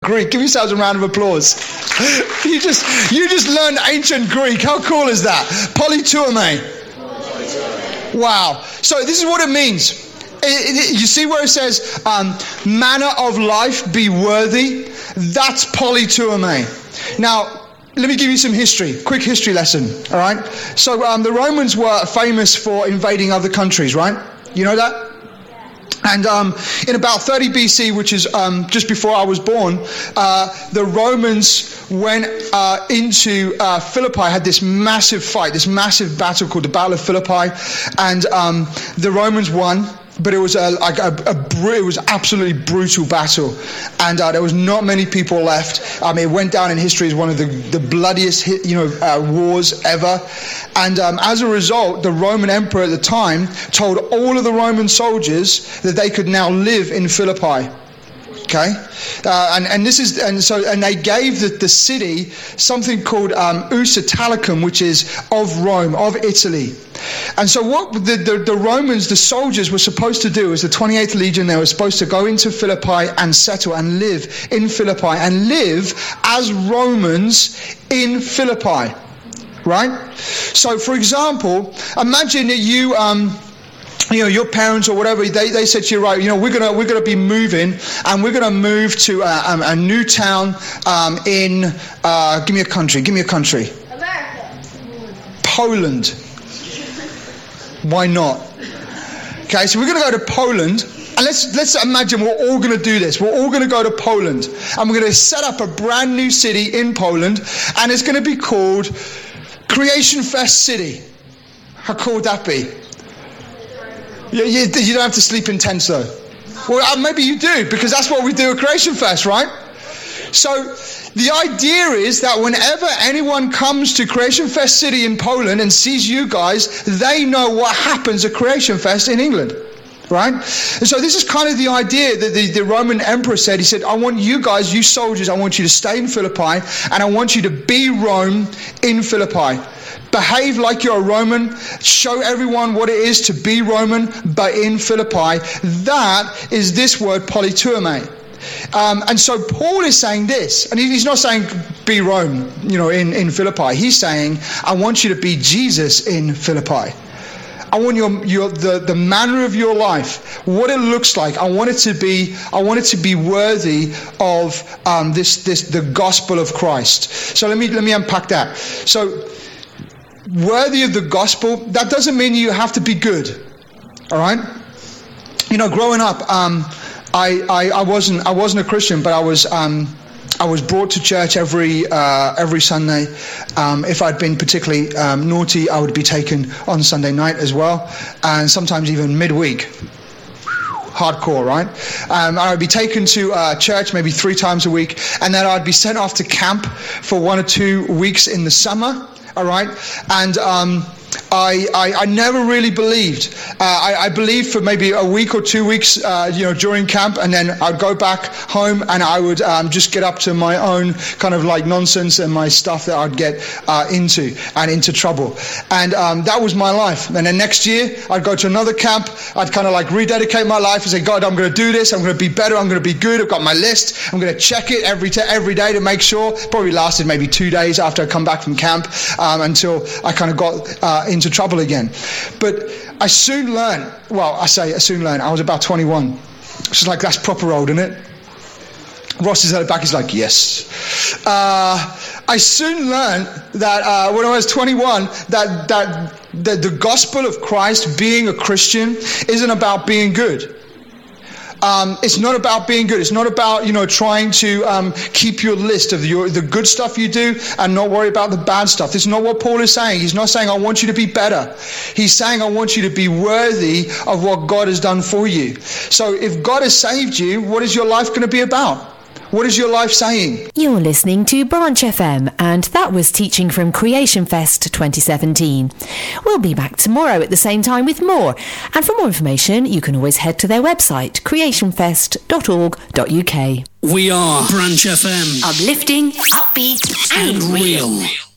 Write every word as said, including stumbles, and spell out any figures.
Greek. Give yourselves a round of applause. You just you just learned ancient Greek. How cool is that? Politeuomai. Wow. So this is what it means. It, it, you see where it says, um, manner of life, be worthy? That's politeuomai. Now, let me give you some history. Quick history lesson, all right? So um, the Romans were famous for invading other countries, right? You know that? And um, in about thirty B C, which is um, just before I was born, uh, the Romans went uh, into uh, Philippi, had this massive fight, this massive battle called the Battle of Philippi, and um, the Romans won. But it was a, like a, a, it was absolutely brutal battle, and uh, there was not many people left. I mean, it went down in history as one of the, the bloodiest, hit, you know, uh, wars ever. And um, as a result, the Roman emperor at the time told all of the Roman soldiers that they could now live in Philippi. Okay, uh, and and this is and so and they gave the, the city something called um, Jus Italicum, which is of Rome, of Italy. And so what the, the the Romans, the soldiers, were supposed to do is the twenty-eighth Legion. They were supposed to go into Philippi and settle and live in Philippi and live as Romans in Philippi, right? So, for example, imagine that you. Um, You know, your parents or whatever, they, they said to you, right, you know, we're gonna we're gonna be moving, and we're gonna move to a, um, a new town um, in uh, give me a country, give me a country. America. Poland. Why not? Okay, so we're gonna go to Poland, and let's let's imagine we're all gonna do this. We're all gonna go to Poland, and we're gonna set up a brand new city in Poland, and it's gonna be called Creation Fest City. How cool would that be? You, you, you don't have to sleep in tents though. Well, uh, maybe you do, because that's what we do at Creation Fest, right? So the idea is that whenever anyone comes to Creation Fest City in Poland and sees you guys, they know what happens at Creation Fest in England, right? And so this is kind of the idea that the, the Roman emperor said. He said, I want you guys, you soldiers, I want you to stay in Philippi, and I want you to be Rome in Philippi. Behave like you're a Roman. Show everyone what it is to be Roman, but in Philippi. That is this word, politeuomai. Um, and so Paul is saying this, and he's not saying be Rome, you know, in, in Philippi. He's saying, I want you to be Jesus in Philippi. I want your, your the, the manner of your life, what it looks like. I want it to be, I want it to be worthy of um, this this the gospel of Christ. So let me let me unpack that. So worthy of the gospel, that doesn't mean you have to be good. All right? You know, growing up, um, I, I I wasn't I wasn't a Christian, but I was um, I was brought to church every uh, every Sunday. Um, if I'd been particularly um, naughty, I would be taken on Sunday night as well, and sometimes even midweek. Hardcore, right? Um, I would be taken to uh, church maybe three times a week, and then I'd be sent off to camp for one or two weeks in the summer. All right, and um, I, I I never really believed. Uh, I, I believed for maybe a week or two weeks, uh, you know, during camp, and then I'd go back home and I would um, just get up to my own kind of like nonsense and my stuff that I'd get uh, into and into trouble. And um, that was my life. And then next year I'd go to another camp. I'd kind of like rededicate my life and say, God, I'm going to do this. I'm going to be better. I'm going to be good. I've got my list. I'm going to check it every t- every day to make sure. Probably lasted maybe two days after I come back from camp um, until I kind of got uh, into trouble again. But I soon learned, well, I say I soon learned, I was about twenty-one. She's like, that's proper old, isn't it? Ross is at the back, he's like, yes. Uh, I soon learned that uh, when I was twenty-one, that, that, that the gospel of Christ, being a Christian, isn't about being good. Um, it's not about being good. It's not about, you know, trying to um, keep your list of your, the good stuff you do and not worry about the bad stuff. This is not what Paul is saying. He's not saying, I want you to be better. He's saying, I want you to be worthy of what God has done for you. So if God has saved you, what is your life going to be about? What is your life saying? You're listening to Branch F M, and that was teaching from Creation Fest twenty seventeen. We'll be back tomorrow at the same time with more. And for more information, you can always head to their website, creation fest dot org dot U K. We are Branch F M. Uplifting, upbeat, and, and real. real.